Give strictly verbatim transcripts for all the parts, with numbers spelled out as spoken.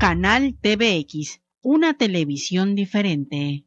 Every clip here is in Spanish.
Canal T V X, una televisión diferente.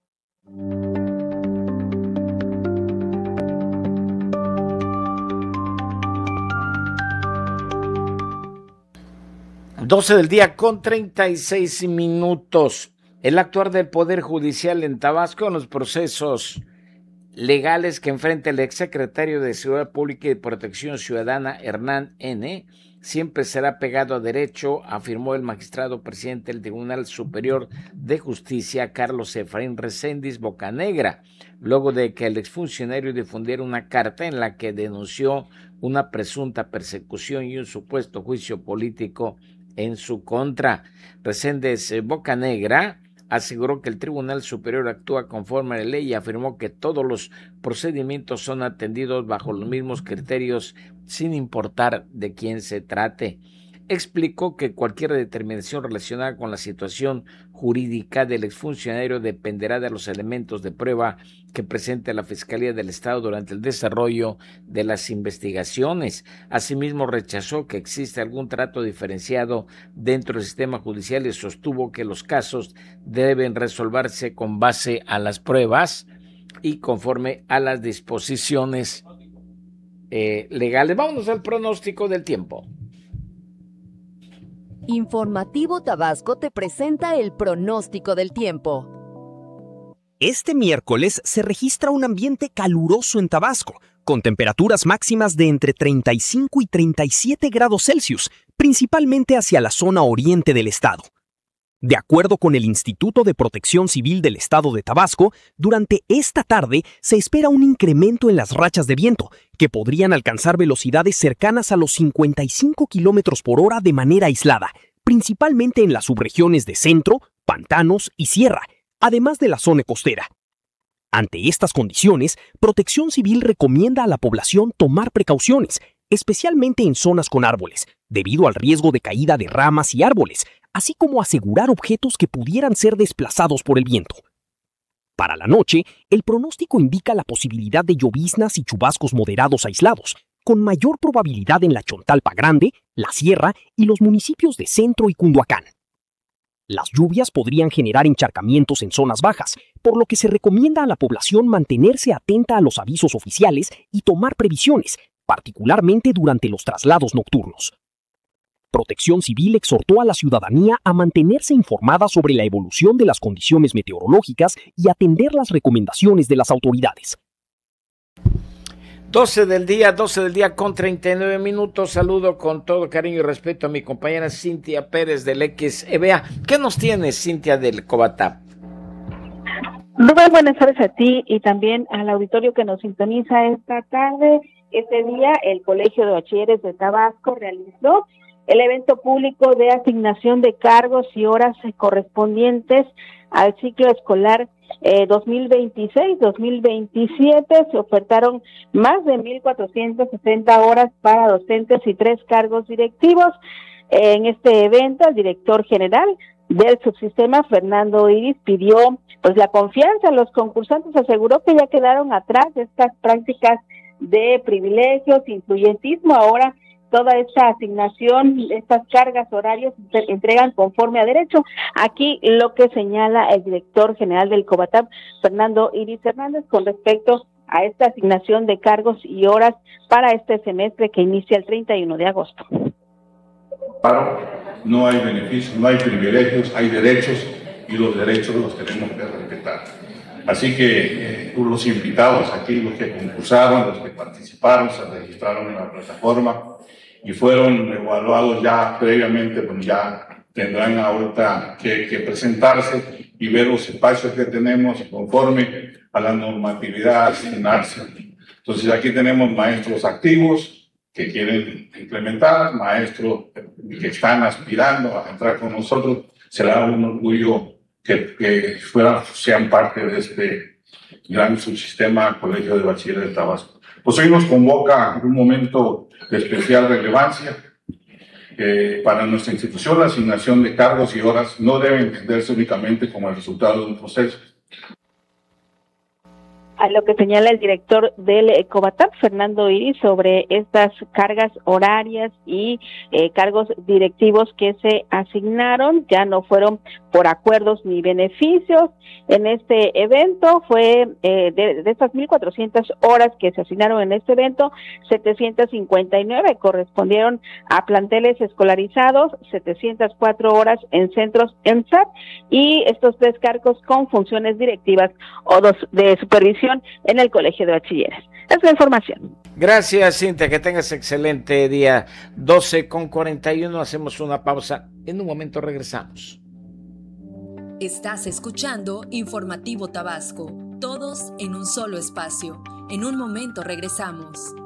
doce del día con treinta y seis minutos. El actuar del Poder Judicial en Tabasco en los procesos legales que enfrenta el exsecretario de Seguridad Pública y Protección Ciudadana, Hernán N., siempre será pegado a derecho, afirmó el magistrado presidente del Tribunal Superior de Justicia, Carlos Efraín Reséndiz Bocanegra, luego de que el exfuncionario difundiera una carta en la que denunció una presunta persecución y un supuesto juicio político en su contra. Reséndiz Bocanegra aseguró que el Tribunal Superior actúa conforme a la ley y afirmó que todos los procedimientos son atendidos bajo los mismos criterios sin importar de quién se trate. Explicó que cualquier determinación relacionada con la situación jurídica del exfuncionario dependerá de los elementos de prueba que presente la Fiscalía del Estado durante el desarrollo de las investigaciones. Asimismo, rechazó que existe algún trato diferenciado dentro del sistema judicial y sostuvo que los casos deben resolverse con base a las pruebas y conforme a las disposiciones eh, legales. Vámonos al pronóstico del tiempo. Informativo Tabasco te presenta el pronóstico del tiempo. Este miércoles se registra un ambiente caluroso en Tabasco, con temperaturas máximas de entre treinta y cinco y treinta y siete grados Celsius, principalmente hacia la zona oriente del estado. De acuerdo con el Instituto de Protección Civil del Estado de Tabasco, durante esta tarde se espera un incremento en las rachas de viento, que podrían alcanzar velocidades cercanas a los cincuenta y cinco kilómetros por hora de manera aislada, principalmente en las subregiones de centro, pantanos y sierra, además de la zona costera. Ante estas condiciones, Protección Civil recomienda a la población tomar precauciones, especialmente en zonas con árboles, debido al riesgo de caída de ramas y árboles, así como asegurar objetos que pudieran ser desplazados por el viento. Para la noche, el pronóstico indica la posibilidad de lloviznas y chubascos moderados aislados, con mayor probabilidad en la Chontalpa Grande, la Sierra y los municipios de Centro y Cunduacán. Las lluvias podrían generar encharcamientos en zonas bajas, por lo que se recomienda a la población mantenerse atenta a los avisos oficiales y tomar previsiones, particularmente durante los traslados nocturnos. Protección Civil exhortó a la ciudadanía a mantenerse informada sobre la evolución de las condiciones meteorológicas y atender las recomendaciones de las autoridades. doce del día, doce del día con treinta y nueve minutos. Saludo con todo cariño y respeto a mi compañera Cintia Pérez del X E B A. ¿Qué nos tienes, Cintia, del Cobatap? Rubén, buenas tardes a ti y también al auditorio que nos sintoniza esta tarde. Este día el Colegio de Bachilleres de Tabasco realizó el evento público de asignación de cargos y horas correspondientes al ciclo escolar eh, dos mil veintiséis dos mil veintisiete. Se ofertaron más de mil cuatrocientas sesenta horas para docentes y tres cargos directivos. En este evento, el director general del subsistema, Fernando Iris, pidió pues la confianza a los concursantes. Aseguró que ya quedaron atrás de estas prácticas de privilegios, influyentismo. Ahora toda esta asignación, estas cargas horarias se entregan conforme a derecho. Aquí lo que señala el director general del Cobatap, Fernando Iris Hernández, con respecto a esta asignación de cargos y horas para este semestre que inicia el treinta y uno de agosto. No hay beneficios, no hay privilegios, hay derechos y los derechos los tenemos que respetar. Así que eh, los invitados aquí, los que concursaron, los que participaron, se registraron en la plataforma y fueron evaluados ya previamente, pues ya tendrán ahorita que, que presentarse y ver los espacios que tenemos conforme a la normatividad, asignarse. Entonces aquí tenemos maestros activos que quieren implementar, maestros que están aspirando a entrar con nosotros. Será un orgullo que, que fueran, sean parte de este gran subsistema Colegio de Bachilleres de Tabasco. Pues hoy nos convoca un momento de especial relevancia. Eh, para nuestra institución, la asignación de cargos y horas no debe entenderse únicamente como el resultado de un proceso. A lo que señala el director del Ecobatap, Fernando Iris, sobre estas cargas horarias y eh, cargos directivos que se asignaron, ya no fueron por acuerdos ni beneficios. En este evento fue eh, de, de estas mil cuatrocientas horas que se asignaron en este evento, setecientas cincuenta y nueve correspondieron a planteles escolarizados, setecientas cuatro horas en centros ENSAT y estos tres cargos con funciones directivas o dos de supervisión en el Colegio de Bachilleres. Es la información. Gracias, Cintia, que tengas excelente día. doce con cuarenta y uno, hacemos una pausa. En un momento regresamos. Estás escuchando Informativo Tabasco, todos en un solo espacio. En un momento regresamos.